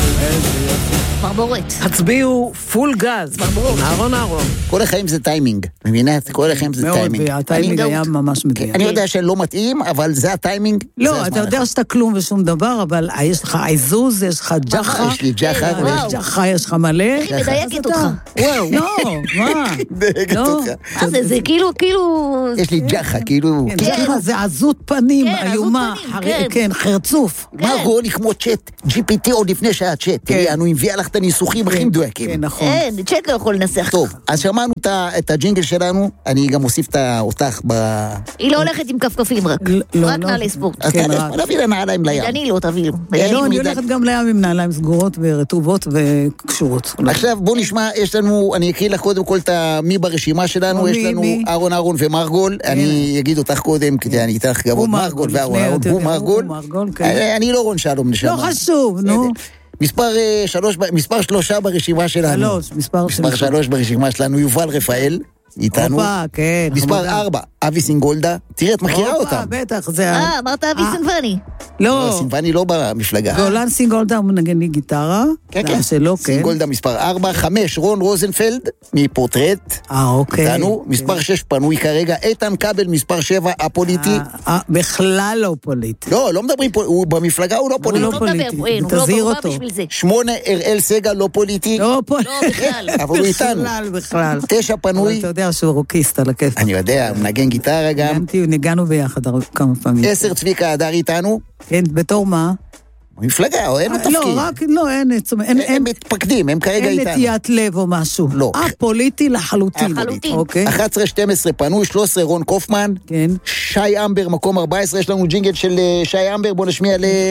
מרבורת. הצביעו פול גז. מרבורת. אהרון. כל החיים זה טיימינג, מבינה? כל החיים זה טיימינג. מאוד, והטיימינג היה ממש מדויק. אני יודע שלא מתאים, אבל זה הטיימינג. לא, אתה יודע שאתה כלום ושום דבר, אבל יש לך עיזוז, יש לך ג'חה. יש לי ג'חה. ג'חה יש לך מלא. איך היא מדייקת אותך? וואו, לא, מה? דייגת אותך. זה כאילו... יש לי ג'חה, כאילו... זה עזות פנים, כן, איומה. עזות פנים, כן, חרצוף. מרגו אני כמו צ'אט, GPT עוד לפני שהיה צ'אט. תראי, אני מביאה לך את הניסוחים הכי מדויקים. כן, נכון. אין, צ'אט לא יכול לנסח. טוב, אז שמענו את הג'ינגל שלנו, אני גם אוסיף אותך ב... היא לא הולכת עם כפכפים רק. רק נעלי ספורט. אז נביא לה נעליים לים. אני לא תביא לו. לא, אני הולכת גם לים עם נעליים סגורות ורטובות וקשורות. עכשיו בוא נשמע, יש לנו, אני אקריא לך קודם כל מי ברשימה שלנו, יש לנו אהרון ומרגול, אני אגיד אותך קודם, כדי אני אתן לך כבוד, מרגול ואהרון, מרגול, אני לא רון שלום נשמה. לא חשוב, נו. מספר 3 ברשימה שלנו. מספר 3 ברשימה שלנו, יובל רפאל, איתנו. כן. מספר 4, אבי סינגולדה. תראה, את מכירה אותם. בטח, זה... אמרת אבי סינבני. לא. סינבני לא במפלגה. גולן סינגולדה הוא מנגן לי גיטרה. כן. סינגולדה מספר 4, 5, רון רוזנפלד, מפורטרט. אוקיי. איתנו. מספר 6 פנוי כרגע, איתן כבל, מספר 7, הפוליטי. בכלל לא פוליטי. לא מדברים פה, במפלגה הוא לא פוליטי. הוא לא פוליטי, תזהיר אותו. 8, אראל סגל, לא פוליטי. לא פוליטי. לא, בכלל. אבל הוא איתנו. בכלל. 9 פנוי. אתה יודע שהוא רוקיסט על הכיף. אני יודע, מנגן גיטרה גם. ניגענו ביחד כמה פעמים. 10 צביקה הדר איתנו. כן, בתור מה? מפלגה, או אין התפקיד. לא, רק, לא, אין. הם מתפקדים, הם כרגע איתנו. אין נטיית לב או משהו. לא. פוליטי לחלוטין. 11, 12 פנוי, 13 רון קופמן. כן. שי אמבר, מקום 14, יש לנו ג'ינגל של שי אמבר, בוא נשמיע